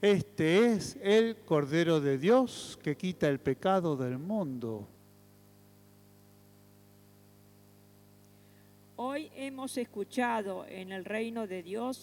Este es el Cordero de Dios que quita el pecado del mundo. Hoy hemos escuchado en el reino de Dios